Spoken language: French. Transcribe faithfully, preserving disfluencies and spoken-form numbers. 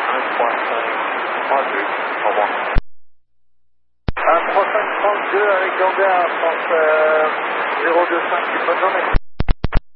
un trois cinq trois deux, au revoir. un trois cinq trente-deux avec Gambert, France euh, zéro deux cinq, bonne journée.